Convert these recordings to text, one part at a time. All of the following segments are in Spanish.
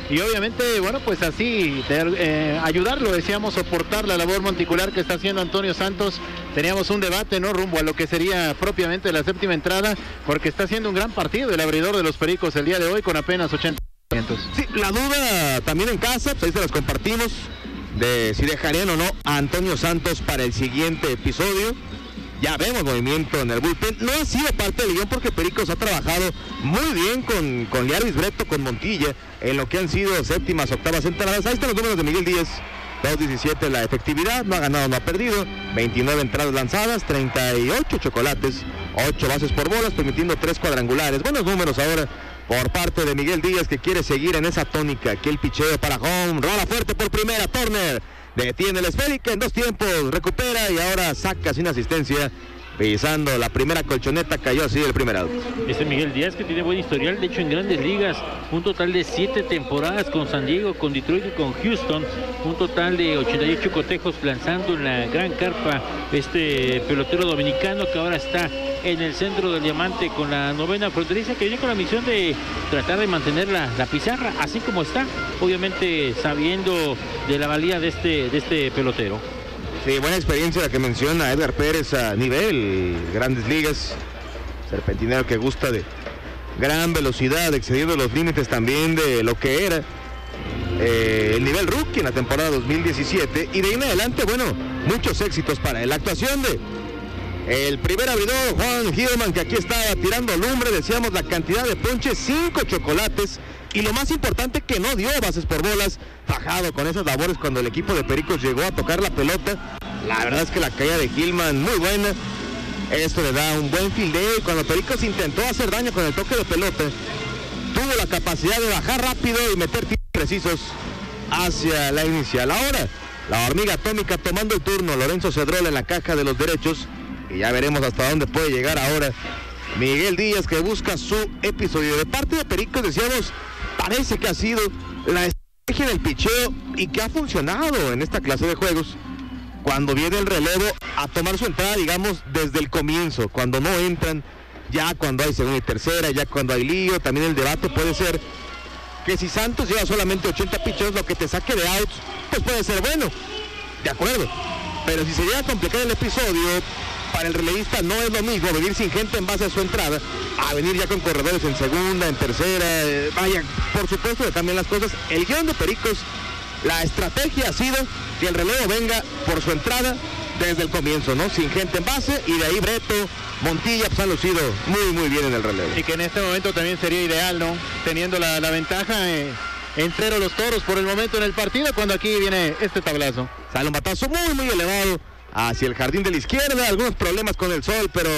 y obviamente, bueno, pues así, ayudarlo, decíamos, soportar la labor monticular que está haciendo Antonio Santos. Teníamos un debate, ¿no?, rumbo a lo que sería propiamente la séptima entrada, porque está haciendo un gran partido el abridor de los Pericos el día de hoy con apenas 80%. Sí, la duda también en casa, pues ahí se las compartimos, de si dejarían o no a Antonio Santos para el siguiente episodio. Ya vemos movimiento en el bullpen. No ha sido parte del guión porque Pericos ha trabajado muy bien con Liaris Breto, con Montilla, en lo que han sido séptimas, octavas entradas. Ahí están los números de Miguel Díaz. 2.17 la efectividad, no ha ganado, no ha perdido, 29 entradas lanzadas, 38 chocolates, 8 bases por bolas, permitiendo 3 cuadrangulares. Buenos números ahora por parte de Miguel Díaz, que quiere seguir en esa tónica. Aquí el picheo para home, rola fuerte por primera, Turner detiene la esférica en 2 tiempos, recupera y ahora saca sin asistencia, pisando la primera colchoneta, cayó así el primer out. Miguel Díaz, que tiene buen historial, de hecho en grandes ligas, un total de 7 temporadas con San Diego, con Detroit y con Houston, un total de 88 cotejos lanzando en la gran carpa, pelotero dominicano que ahora está en el centro del diamante con la novena fronteriza, que viene con la misión de tratar de mantener la pizarra así como está, obviamente sabiendo de la valía de este pelotero. Sí, buena experiencia la que menciona Edgar Pérez a nivel grandes ligas, serpentinero que gusta de gran velocidad, excediendo los límites también de lo que era el nivel rookie en la temporada 2017, y de ahí en adelante, bueno, muchos éxitos para él. La actuación de el primer abridor, Juan Hillman, que aquí estaba tirando lumbre, decíamos la cantidad de ponches, 5 chocolates, y lo más importante que no dio bases por bolas, fajado con esas labores cuando el equipo de Pericos llegó a tocar la pelota. La verdad es que la caída de Hillman muy buena, esto le da un buen fildeo, y cuando Pericos intentó hacer daño con el toque de pelota, tuvo la capacidad de bajar rápido y meter tiros precisos hacia la inicial. Ahora, la hormiga atómica tomando el turno, Lorenzo Cedrol en la caja de los derechos, y ya veremos hasta dónde puede llegar ahora Miguel Díaz, que busca su episodio. De parte de Pericos, decíamos, parece que ha sido la estrategia del picheo y que ha funcionado en esta clase de juegos, cuando viene el relevo a tomar su entrada, digamos, desde el comienzo, cuando no entran, ya cuando hay segunda y tercera, ya cuando hay lío. También el debate puede ser que si Santos lleva solamente 80 picheos, lo que te saque de outs, pues puede ser bueno, de acuerdo, pero si se llega a complicar el episodio, para el relevista no es lo mismo venir sin gente en base a su entrada, a venir ya con corredores en segunda, en tercera. Vaya, por supuesto que cambian las cosas. El guión de Pericos, la estrategia ha sido que el relevo venga por su entrada desde el comienzo, ¿no? Sin gente en base, y de ahí Breto, Montilla, pues han lucido muy muy bien en el relevo. Y que en este momento también sería ideal, ¿no? Teniendo la ventaja en cero los Toros por el momento en el partido, cuando aquí viene este tablazo. Sale un batazo muy muy elevado hacia el jardín de la izquierda, algunos problemas con el sol, pero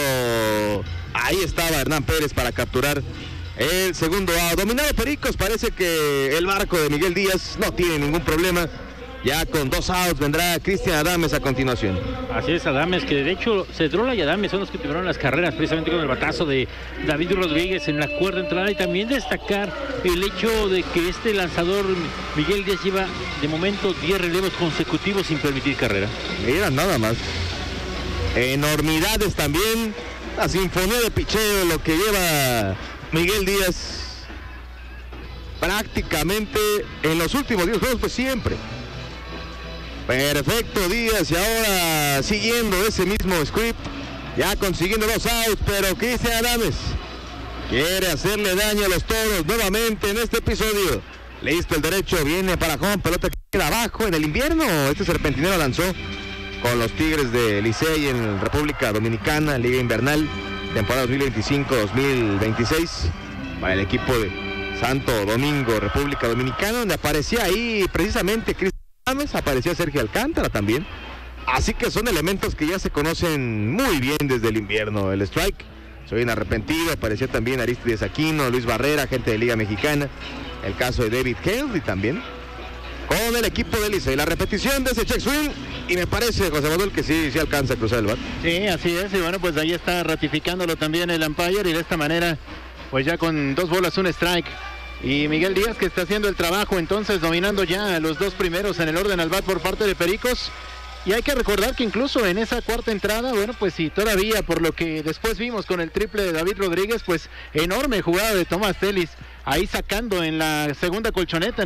ahí estaba Hernán Pérez para capturar el segundo out. Dominado Pericos, parece que el barco de Miguel Díaz no tiene ningún problema. Ya con 2 outs vendrá Cristian Adames a continuación. Así es, Adames, que de hecho Cedrola y Adames son los que tuvieron las carreras precisamente con el batazo de David Rodríguez en la cuarta entrada. Y también destacar el hecho de que este lanzador Miguel Díaz lleva de momento 10 relevos consecutivos sin permitir carrera. Mira, nada más. Enormidades también, la sinfonía de picheo, lo que lleva Miguel Díaz prácticamente en los últimos 10 juegos, pues siempre. Perfecto Díaz, y ahora siguiendo ese mismo script, ya consiguiendo 2 outs, pero Cristian Adames quiere hacerle daño a los Toros nuevamente en este episodio. Listo el derecho, viene para home, pelota que queda abajo. En el invierno este serpentinero lanzó con los Tigres de Licey en República Dominicana, Liga Invernal, temporada 2025-2026, para el equipo de Santo Domingo, República Dominicana, donde aparecía ahí precisamente Cristian Adames, aparecía Sergio Alcántara también. Así que son elementos que ya se conocen muy bien desde el invierno. El strike, soy un arrepentido, aparecía también Aristides Aquino, Luis Barrera, gente de Liga Mexicana. El caso de David Henry también, con el equipo de Licey. La repetición de ese check swing, y me parece, José Manuel, que sí alcanza a cruzar el bat. Sí, así es, y bueno, pues ahí está ratificándolo también el umpire, y de esta manera, pues ya con 2 bolas, 1 strike. Y Miguel Díaz, que está haciendo el trabajo, entonces dominando ya los 2 primeros en el orden al bat por parte de Pericos. Y hay que recordar que incluso en esa cuarta entrada, bueno, pues sí, todavía por lo que después vimos con el triple de David Rodríguez, pues enorme jugada de Tomás Telis, ahí sacando en la segunda colchoneta.